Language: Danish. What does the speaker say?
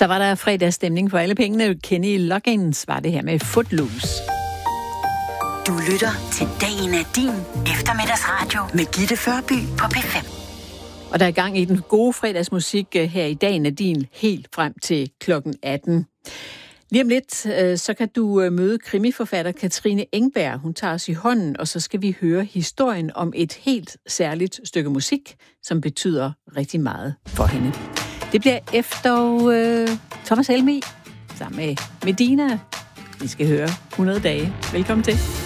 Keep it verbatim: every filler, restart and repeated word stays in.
Så var der fredagsstemning for alle pengene. Kenny Loggins var det her med Footloose. Du lytter til Dagen er din eftermiddagsradio med Gitte Førby på P fem. Og der er i gang i den gode fredagsmusik her i Dagen er din helt frem til klokken atten. Lige om lidt, så kan du møde krimiforfatter Katrine Engberg. Hun tager os i hånden, og så skal vi høre historien om et helt særligt stykke musik, som betyder rigtig meget for hende. Det bliver efter uh, Thomas Helmig sammen med Medina. Vi skal høre hundrede dage. Velkommen til.